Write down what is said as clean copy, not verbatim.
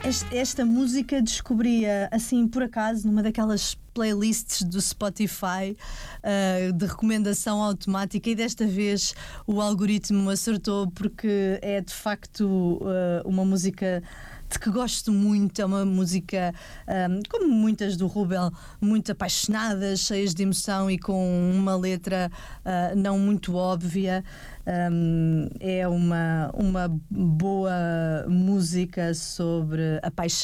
Esta música descobria assim por acaso numa daquelas playlists do Spotify de recomendação automática, e desta vez o algoritmo acertou, porque é de facto uma música de que gosto muito. É uma música, como muitas do Rubel, muito apaixonadas, cheias de emoção e com uma letra não muito óbvia. É uma boa música sobre a paixão.